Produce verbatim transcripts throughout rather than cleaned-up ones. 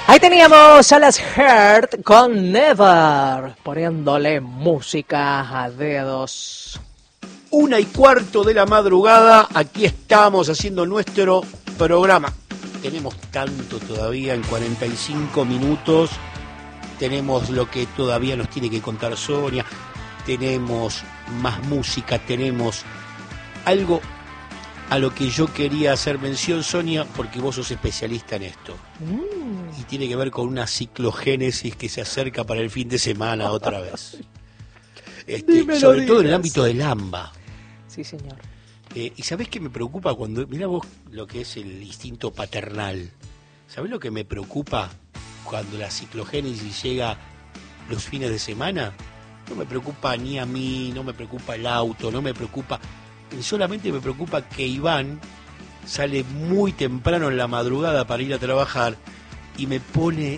Ahí teníamos a las Heart con Never, poniéndole música a dedos. Una y cuarto de la madrugada, aquí estamos haciendo nuestro programa. Tenemos tanto todavía en cuarenta y cinco minutos, tenemos lo que todavía nos tiene que contar Sonia, tenemos más música, tenemos algo a lo que yo quería hacer mención, Sonia, porque vos sos especialista en esto. Mm. Y tiene que ver con una ciclogénesis que se acerca para el fin de semana otra vez. Este, sobre todo en el ámbito del AMBA. Sí, señor. Eh, y ¿sabés qué me preocupa cuando... Mirá vos lo que es el instinto paternal. ¿Sabés lo que me preocupa cuando la ciclogénesis llega los fines de semana? No me preocupa ni a mí, no me preocupa el auto, no me preocupa... Solamente me preocupa que Iván sale muy temprano en la madrugada para ir a trabajar y me pone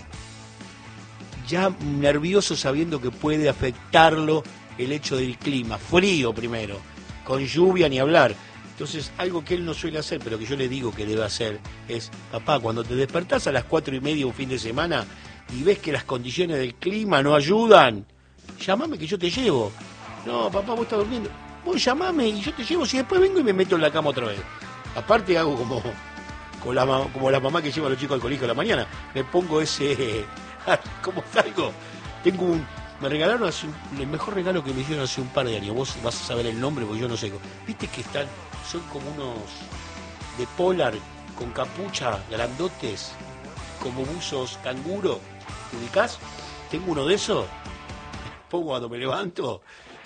ya nervioso sabiendo que puede afectarlo el hecho del clima, frío primero, con lluvia ni hablar. Entonces, algo que él no suele hacer, pero que yo le digo que debe hacer, es, papá, cuando te despertás a las cuatro y media un fin de semana y ves que las condiciones del clima no ayudan, llámame que yo te llevo. No, papá, vos estás durmiendo. Vos llamame y yo te llevo, si después vengo y me meto en la cama otra vez. Aparte hago como, como, la, como la mamá que lleva a los chicos al colegio a la mañana, me pongo ese... ¿Cómo salgo? Tengo un... Me regalaron hace un, el mejor regalo que me hicieron hace un par de años. Vos vas a saber el nombre porque yo no sé. Viste que están, son como unos de polar con capucha, grandotes, como buzos canguro. ¿Te ubicás? Tengo uno de esos. Pongo cuando me levanto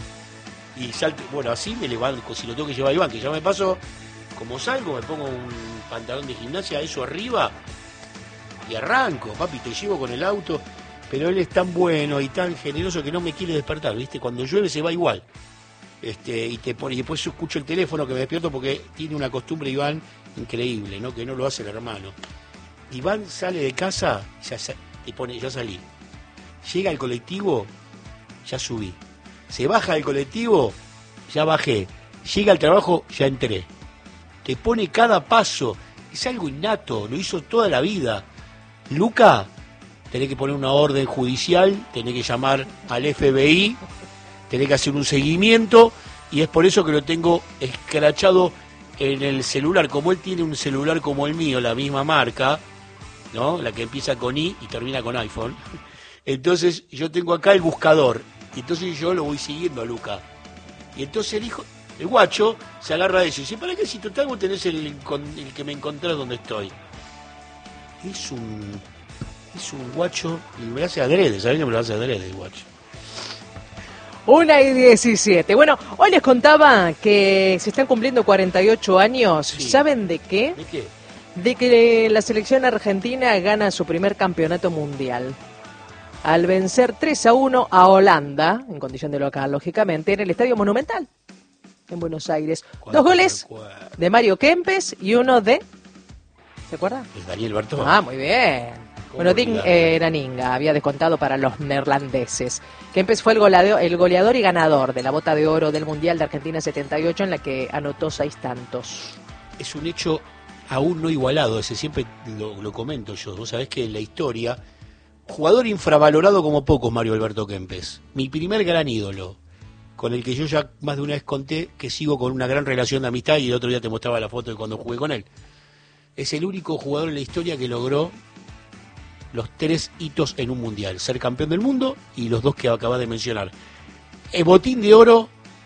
y salto. Bueno, así me levanto. Si lo tengo que llevar a Iván, que ya me pasó, como salgo, me pongo un pantalón de gimnasia, eso arriba, y arranco. Papi, te llevo con el auto. Pero él es tan bueno y tan generoso que no me quiere despertar, ¿viste? Cuando llueve se va igual. Este, y te pone, y después yo escucho el teléfono que me despierto porque tiene una costumbre, Iván, increíble, ¿no? Que no lo hace el hermano. Iván sale de casa, ya te pone, ya salí. Llega al colectivo, ya subí. Se baja del colectivo, ya bajé. Llega al trabajo, ya entré. Te pone cada paso. Es algo innato, lo hizo toda la vida. Luca, tenés que poner una orden judicial, tenés que llamar al F B I, tenés que hacer un seguimiento, y es por eso que lo tengo escrachado en el celular. Como él tiene un celular como el mío, la misma marca, ¿no? La que empieza con I y termina con iPhone. Entonces yo tengo acá el buscador, y entonces yo lo voy siguiendo a Luca. Y entonces el hijo, el guacho, se agarra de eso y dice, ¿para qué si total vos tenés el, el que me encontrás donde estoy? Es un... Es un guacho, y me lo hace adrede, ¿saben que me lo hace adrede el guacho? Una y diecisiete. Bueno, hoy les contaba que se están cumpliendo cuarenta y ocho años. Sí. ¿Saben de qué? ¿De qué? De que la selección argentina gana su primer campeonato mundial. Al vencer tres a uno a Holanda, en condición de local, lógicamente, en el Estadio Monumental, en Buenos Aires. Dos goles de Mario Kempes y uno de... ¿Se acuerda? Es Daniel Bertón. Ah, muy bien. Bueno, Ding eh, Naninga había descontado para los neerlandeses. Kempes fue el goleador, el goleador y ganador de la bota de oro del Mundial de Argentina setenta y ocho, en la que anotó seis tantos. Es un hecho aún no igualado, ese siempre lo, lo comento yo. Vos sabés que en la historia, jugador infravalorado como pocos, Mario Alberto Kempes. Mi primer gran ídolo, con el que yo ya más de una vez conté que sigo con una gran relación de amistad, y el otro día te mostraba la foto de cuando jugué con él. Es el único jugador en la historia que logró los tres hitos en un mundial: ser campeón del mundo y los dos que acabas de mencionar. El botín de oro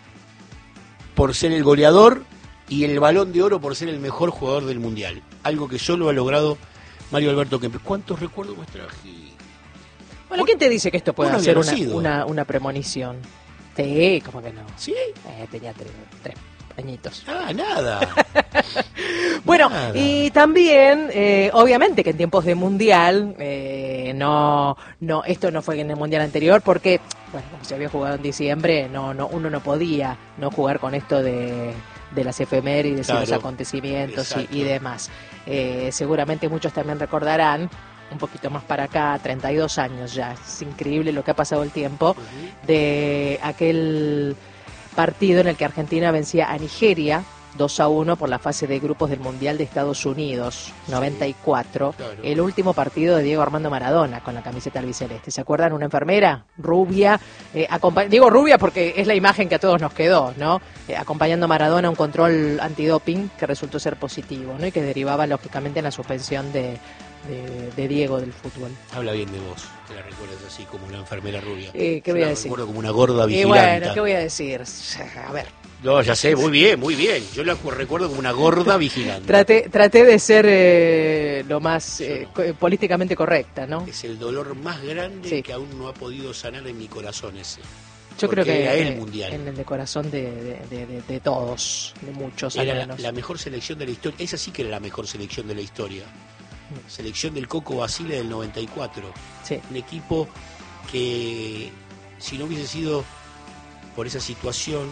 por ser el goleador y el balón de oro por ser el mejor jugador del mundial. Algo que solo ha logrado Mario Alberto Kempes. ¿Cuántos recuerdos me traje? Bueno, ¿quién te dice que esto puede ser una, una, una premonición? Sí, ¿cómo que no? ¿Sí? Eh, tenía tres, tres añitos. Ah, nada. Bueno, nada. Y también, eh, obviamente que en tiempos de mundial, eh, no, no, esto no fue en el mundial anterior, porque, bueno, como se había jugado en diciembre, no, no, uno no podía no jugar con esto de, de las efemérides, claro, y los acontecimientos y, y demás. Eh, seguramente muchos también recordarán, un poquito más para acá, treinta y dos años ya, es increíble lo que ha pasado el tiempo, uh-huh, de aquel partido en el que Argentina vencía a Nigeria dos a uno por la fase de grupos del Mundial de Estados Unidos, noventa y cuatro, sí, claro. El último partido de Diego Armando Maradona con la camiseta albiceleste. ¿Se acuerdan? Una enfermera rubia, eh, acompa- digo rubia porque es la imagen que a todos nos quedó, ¿no? Eh, acompañando a Maradona a un control antidoping que resultó ser positivo, ¿no? Y que derivaba lógicamente en la suspensión de, de, de Diego del fútbol. Habla bien de vos, te la recuerdas así como una enfermera rubia. Eh, ¿Qué Yo voy a la decir? recuerdo como una gorda Y vigilante. bueno, ¿qué voy a decir? A ver. No, ya sé, muy bien, muy bien. Yo la recuerdo como una gorda vigilante. Traté, traté de ser eh, lo más eh, co- políticamente correcta, ¿no? Es el dolor más grande Sí. que aún no ha podido sanar en mi corazón ese. Yo Porque creo que era el eh, mundial. en el de corazón de, de, de- de- de todos, de muchos al Era la, menos. la mejor selección de la historia. Esa sí que era la mejor selección de la historia. Selección del Coco Basile del noventa y cuatro. Sí. Un equipo que, si no hubiese sido por esa situación,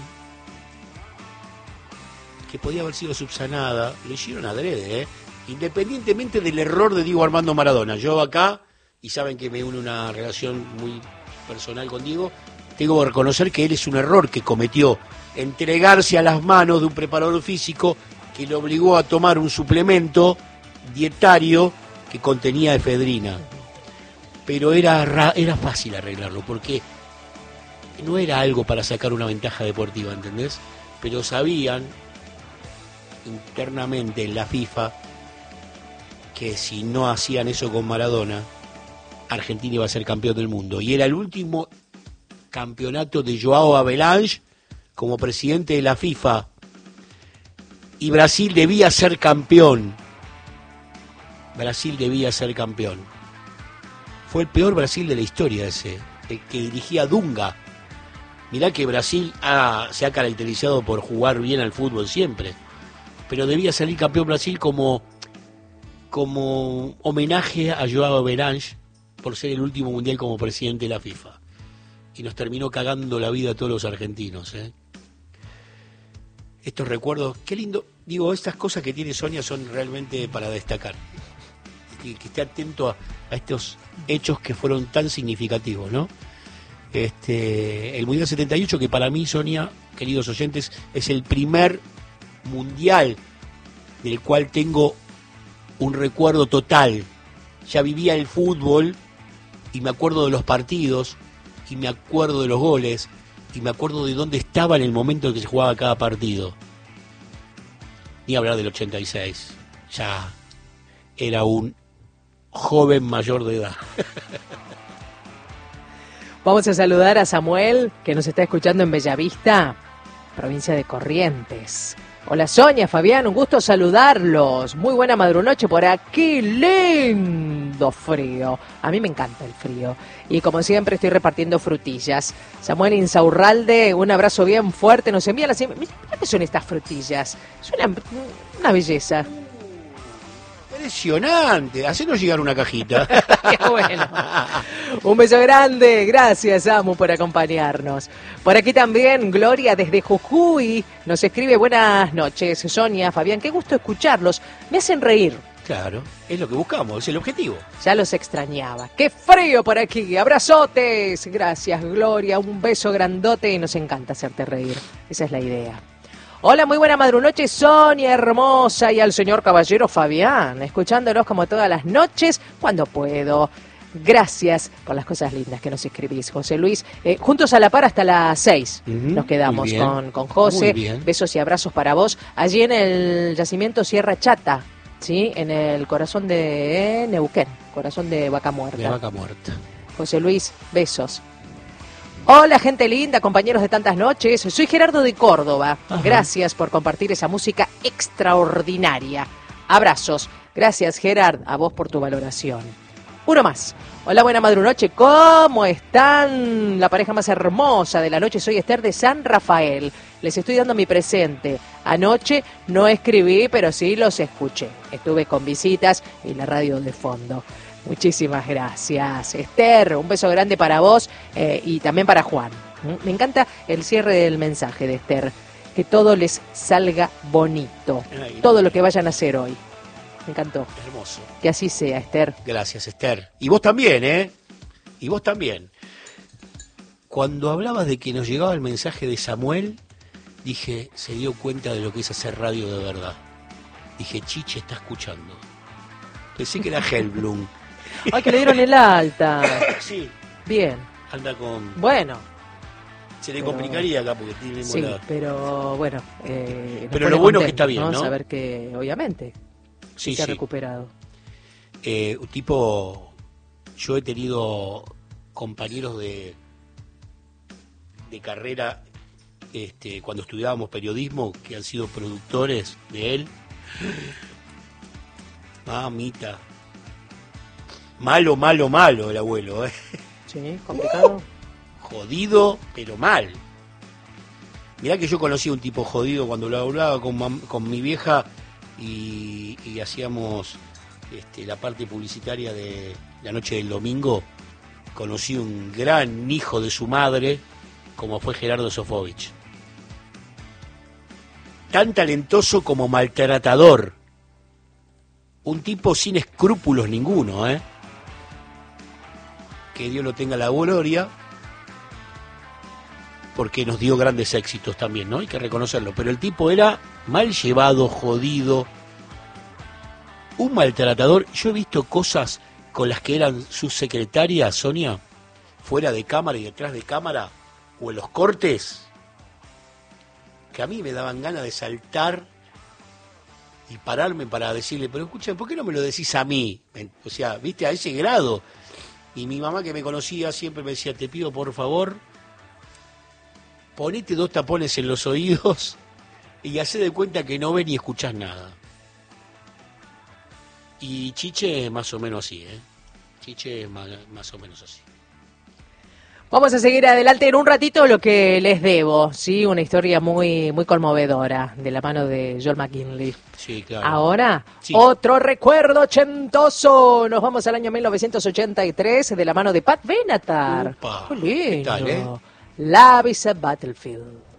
que podía haber sido subsanada, lo hicieron adrede, ¿eh? Independientemente del error de Diego Armando Maradona. Yo acá, y saben que me une una relación muy personal con Diego, tengo que reconocer que él es un error que cometió, entregarse a las manos de un preparador físico que le obligó a tomar un suplemento dietario que contenía efedrina. Pero era, ra- era fácil arreglarlo, porque no era algo para sacar una ventaja deportiva, ¿entendés? Pero sabían internamente en la FIFA que si no hacían eso con Maradona, Argentina iba a ser campeón del mundo. Y era el último campeonato de Joao Havelange como presidente de la FIFA. Y Brasil debía ser campeón. Brasil debía ser campeón. Fue el peor Brasil de la historia ese, el que dirigía Dunga. Mirá que Brasil ha, se ha caracterizado por jugar bien al fútbol siempre, pero debía salir campeón Brasil como, como homenaje a Joao Havelange por ser el último mundial como presidente de la FIFA. Y nos terminó cagando la vida a todos los argentinos, ¿eh? Estos recuerdos, qué lindo. Digo, estas cosas que tiene Sonia son realmente para destacar. Que, que esté atento a, a estos hechos que fueron tan significativos, ¿no? Este, el Mundial setenta y ocho, que para mí, Sonia, queridos oyentes, es el primer mundial del cual tengo un recuerdo total. Ya vivía el fútbol y me acuerdo de los partidos y me acuerdo de los goles y me acuerdo de dónde estaba en el momento en que se jugaba cada partido. Ni hablar del ochenta y seis. Ya era un joven mayor de edad. Vamos a saludar a Samuel, que nos está escuchando en Bellavista, provincia de Corrientes. Hola Sonia, Fabián, un gusto saludarlos. Muy buena madrunoche por aquí, lindo frío. A mí me encanta el frío. Y como siempre estoy repartiendo frutillas. Samuel Insaurralde, un abrazo bien fuerte. Nos envía las... Mira qué son estas frutillas. Es una, una belleza. Impresionante. Hacenos llegar una cajita. Qué bueno. Un beso grande. Gracias, Samu, por acompañarnos. Por aquí también Gloria desde Jujuy nos escribe: buenas noches, Sonia, Fabián. Qué gusto escucharlos. Me hacen reír. Claro, es lo que buscamos, es el objetivo. Ya los extrañaba. ¡Qué frío por aquí! ¡Abrazotes! Gracias, Gloria. Un beso grandote y nos encanta hacerte reír. Esa es la idea. Hola, muy buena madrunoche, Sonia hermosa, y al señor caballero Fabián, escuchándolos como todas las noches, cuando puedo. Gracias por las cosas lindas que nos escribís, José Luis. Eh, juntos a la par hasta las seis Uh-huh, nos quedamos muy bien. con, con José. Muy bien. Besos y abrazos para vos. Allí en el yacimiento Sierra Chata, ¿sí? En el corazón de Neuquén, corazón de Vaca Muerta. De vaca muerta. José Luis, besos. Hola, gente linda, compañeros de tantas noches. Soy Gerardo de Córdoba. Ajá. Gracias por compartir esa música extraordinaria. Abrazos. Gracias, Gerard, a vos por tu valoración. Uno más. Hola, buena madrunoche. ¿Cómo están? La pareja más hermosa de la noche. Soy Esther de San Rafael. Les estoy dando mi presente. Anoche no escribí, pero sí los escuché. Estuve con visitas y la radio de fondo. Muchísimas gracias, Esther. Un beso grande para vos eh, y también para Juan. Me encanta el cierre del mensaje de Esther. Que todo les salga bonito. Ay, Todo lo que vayan a hacer hoy. Me encantó. Hermoso. Que así sea, Esther. Gracias, Esther. Y vos también, ¿eh? Y vos también. Cuando hablabas de que nos llegaba el mensaje de Samuel, dije, se dio cuenta de lo que es hacer radio de verdad. Dije, Chiche está escuchando. Pensé que era Hellblum. Ay, que le dieron el alta. Sí. Bien. Anda con... Bueno. Se le pero... complicaría acá porque tiene Sí, la... pero bueno. Eh, pero lo bueno es que está bien, ¿no? ¿no? Saber que, obviamente, sí, se ha sí. recuperado. Eh, tipo, yo he tenido compañeros de, de carrera este, cuando estudiábamos periodismo que han sido productores de él. Mamita. Malo, malo, malo el abuelo, ¿eh? Sí, complicado. Uh, jodido, pero mal. Mirá que yo conocí a un tipo jodido cuando lo hablaba con, mam, con mi vieja y, y hacíamos este, la parte publicitaria de la noche del domingo. Conocí un gran hijo de su madre como fue Gerardo Sofovich. Tan talentoso como maltratador. Un tipo sin escrúpulos ninguno, ¿eh? Que Dios lo tenga la gloria, porque nos dio grandes éxitos también, ¿no? Hay que reconocerlo. Pero el tipo era mal llevado, jodido, un maltratador. Yo he visto cosas con las que eran sus secretarias, Sonia, fuera de cámara y detrás de cámara, o en los cortes, que a mí me daban ganas de saltar y pararme para decirle, pero escuchen, ¿por qué no me lo decís a mí? O sea, viste, a ese grado. Y mi mamá, que me conocía, siempre me decía, te pido por favor, ponete dos tapones en los oídos y hacé de cuenta que no ves ni escuchás nada. Y Chiche es más o menos así, ¿eh? Chiche es más, más o menos así. Vamos a seguir adelante en un ratito lo que les debo, ¿sí? Una historia muy muy conmovedora de la mano de John McGinley. Sí, claro. Ahora, sí. Otro recuerdo ochentoso. Nos vamos al año mil novecientos ochenta y tres de la mano de Pat Benatar. Upa, ¡Qué lindo! ¿qué tal, eh? Love is a Battlefield.